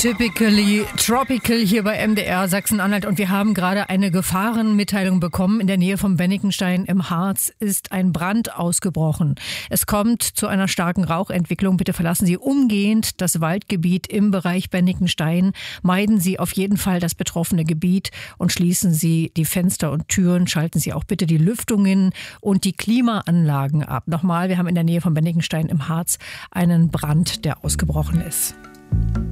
Typically tropical hier bei MDR Sachsen-Anhalt und wir haben gerade eine Gefahrenmitteilung bekommen. In der Nähe von Bennikenstein im Harz ist ein Brand ausgebrochen. Es kommt zu einer starken Rauchentwicklung. Bitte verlassen Sie umgehend das Waldgebiet im Bereich Bennikenstein. Meiden Sie auf jeden Fall das betroffene Gebiet und schließen Sie die Fenster und Türen. Schalten Sie auch bitte die Lüftungen und die Klimaanlagen ab. Nochmal, wir haben in der Nähe von Bennikenstein im Harz einen Brand, der ausgebrochen ist.